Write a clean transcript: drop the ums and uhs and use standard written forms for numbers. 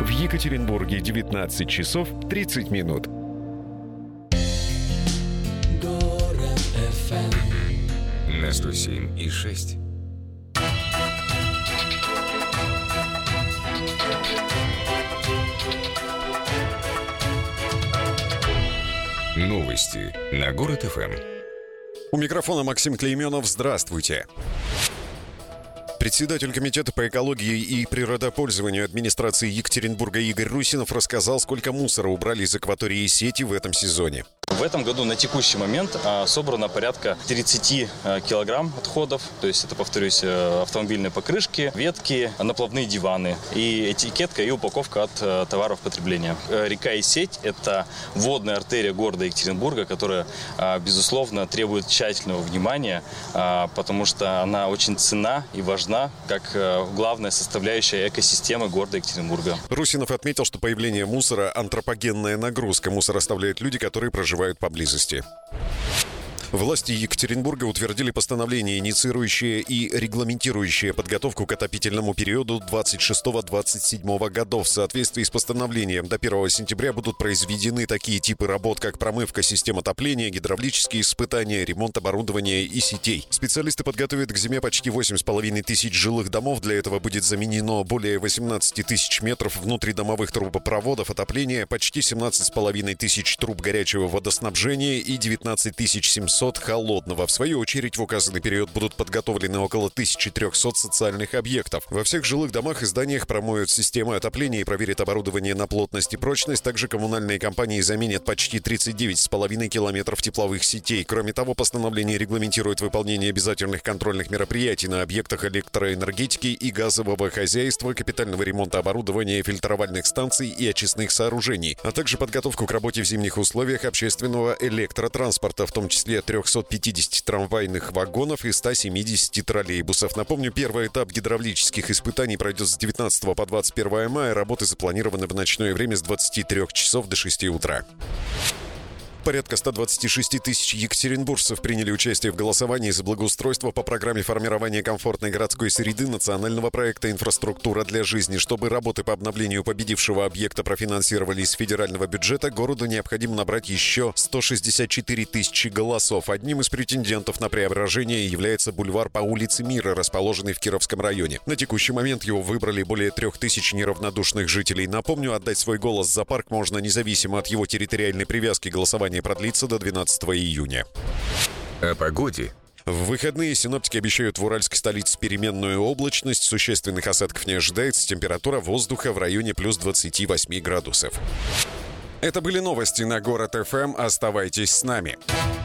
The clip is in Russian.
В Екатеринбурге 19 часов 30 минут. На 107,6. Новости на Город ФМ. У микрофона Максим Клейменов. Здравствуйте. Председатель комитета по экологии и природопользованию администрации Екатеринбурга Игорь Русинов рассказал, сколько мусора убрали из акватории сети в этом сезоне. В этом году на текущий момент собрано порядка 30 килограмм отходов. То есть это, повторюсь, автомобильные покрышки, ветки, наплавные диваны и этикетка и упаковка от товаров потребления. Река и сеть – это водная артерия города Екатеринбурга, которая, безусловно, требует тщательного внимания, потому что она очень ценна и важна как главная составляющая экосистемы города Екатеринбурга. Русинов отметил, что появление мусора – антропогенная нагрузка. Мусор оставляют люди, которые проживают поблизости. Власти Екатеринбурга утвердили постановление, инициирующее и регламентирующее подготовку к отопительному периоду 26-27 годов. В соответствии с постановлением до 1 сентября будут произведены такие типы работ, как промывка систем отопления, гидравлические испытания, ремонт оборудования и сетей. Специалисты подготовят к зиме почти 8,5 тысяч жилых домов. Для этого будет заменено более 18 тысяч метров внутридомовых трубопроводов отопления, почти 17,5 тысяч труб горячего водоснабжения и 19 700 холодного. В свою очередь, в указанный период будут подготовлены около 1300 социальных объектов. Во всех жилых домах и зданиях промоют системы отопления и проверят оборудование на плотность и прочность. Также коммунальные компании заменят почти 39,5 километров тепловых сетей. Кроме того, постановление регламентирует выполнение обязательных контрольных мероприятий на объектах электроэнергетики и газового хозяйства, капитального ремонта оборудования, фильтровальных станций и очистных сооружений, а также подготовку к работе в зимних условиях общественного электротранспорта, в том числе 350 трамвайных вагонов и 170 троллейбусов. Напомню, первый этап гидравлических испытаний пройдет с 19 по 21 мая. Работы запланированы в ночное время с 23 часов до 6 утра. Порядка 126 тысяч екатеринбуржцев приняли участие в голосовании за благоустройство по программе формирования комфортной городской среды национального проекта «Инфраструктура для жизни». Чтобы работы по обновлению победившего объекта профинансировали из федерального бюджета, городу необходимо набрать еще 164 тысячи голосов. Одним из претендентов на преображение является бульвар по улице Мира, расположенный в Кировском районе. На текущий момент его выбрали более 3000 неравнодушных жителей. Напомню, отдать свой голос за парк можно независимо от его территориальной привязки. Голосование продлится до 12 июня. О погоде. В выходные синоптики обещают в уральской столице переменную облачность. Существенных осадков не ожидается. Температура воздуха в районе плюс 28 градусов. Это были новости на Город ФМ. Оставайтесь с нами.